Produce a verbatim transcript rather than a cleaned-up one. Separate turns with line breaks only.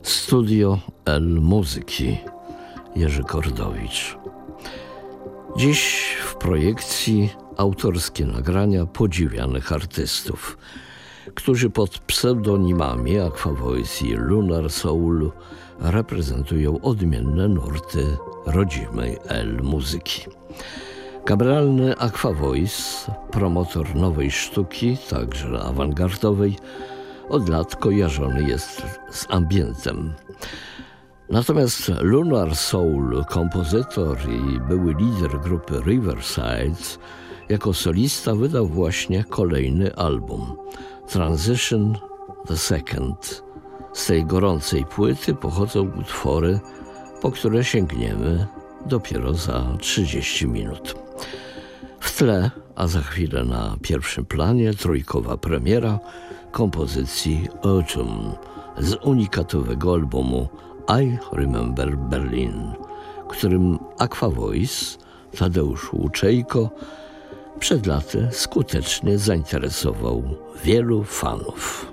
Studio L Muzyki, Jerzy Kordowicz. Dziś w projekcji autorskie nagrania podziwianych artystów, którzy pod pseudonimami Aqua Voice i Lunar Soul reprezentują odmienne nurty rodzimej L Muzyki. Kameralny Aqua Voice, promotor nowej sztuki, także awangardowej, od lat kojarzony jest z ambientem. Natomiast Lunar Soul, kompozytor i były lider grupy Riverside, jako solista wydał właśnie kolejny album Transition the Second. Z tej gorącej płyty pochodzą utwory, po które sięgniemy dopiero za trzydzieści minut. W tle, a za chwilę na pierwszym planie, trójkowa premiera kompozycji Autumn z unikatowego albumu I Remember Berlin, którym Aqua Voice, Tadeusz Łuczejko, przed laty skutecznie zainteresował wielu fanów.